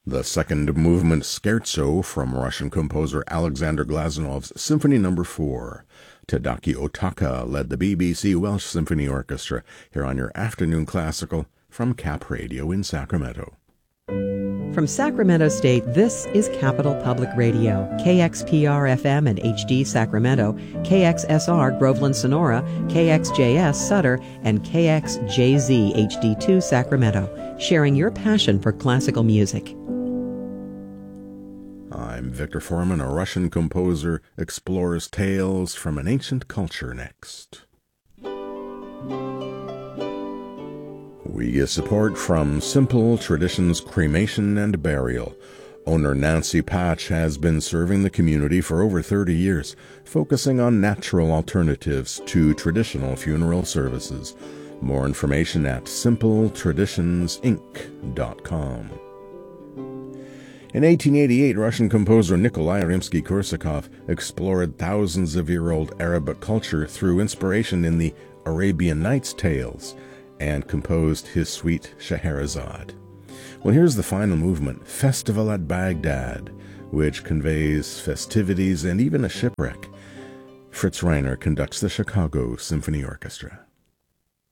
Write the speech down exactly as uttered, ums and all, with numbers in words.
The second movement scherzo from Russian composer Alexander Glazunov's Symphony Number four. Tadaki Otaka led the B B C Welsh Symphony Orchestra here on your afternoon classical from Cap Radio in Sacramento. From Sacramento State, this is Capital Public Radio, K X P R F M and H D Sacramento, K X S R Groveland Sonora, K X J S Sutter, and K X J Z H D two Sacramento, sharing your passion for classical music. I'm Victor Foreman. A Russian composer explores tales from an ancient culture next. We get support from Simple Traditions Cremation and Burial. Owner Nancy Patch has been serving the community for over thirty years, focusing on natural alternatives to traditional funeral services. More information at simple traditions inc dot com. In eighteen eighty-eight, Russian composer Nikolai Rimsky-Korsakov explored thousands of year old Arabic culture through inspiration in the Arabian Nights tales and composed his suite Scheherazade. Well, here's the final movement, Festival at Baghdad, which conveys festivities and even a shipwreck. Fritz Reiner conducts the Chicago Symphony Orchestra.